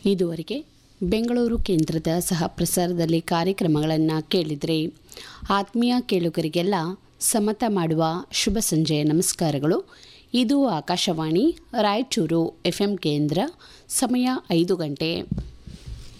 ಇದುವರೆಗೆ ಬೆಂಗಳೂರು ಕೇಂದ್ರದ ಸಹ ಪ್ರಸಾರದಲ್ಲಿ ಕಾರ್ಯಕ್ರಮಗಳನ್ನು ಕೇಳಿದರೆ ಆತ್ಮೀಯ ಕೇಳುಗರಿಗೆಲ್ಲ ಸಮತ ಮಾಡುವ ಶುಭ ಸಂಜೆಯ ನಮಸ್ಕಾರಗಳು. ಇದು ಆಕಾಶವಾಣಿ ರಾಯಚೂರು FM ಕೇಂದ್ರ. ಸಮಯ 5 ಗಂಟೆ.